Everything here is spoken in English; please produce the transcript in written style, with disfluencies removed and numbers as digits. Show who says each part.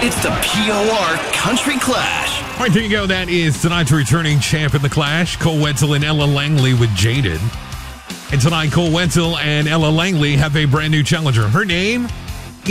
Speaker 1: It's the POR Country Clash.
Speaker 2: All right, there you go. That is tonight's returning champ in the Clash, Cole Wetzel and Ella Langley with Jaded. And tonight, Cole Wetzel and Ella Langley have a brand new challenger. Her name